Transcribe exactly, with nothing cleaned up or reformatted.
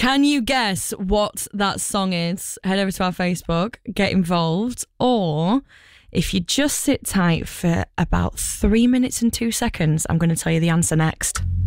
Can you guess what that song is? Head over to our Facebook, get involved, or if you just sit tight for about three minutes and two seconds, I'm going to tell you the answer next.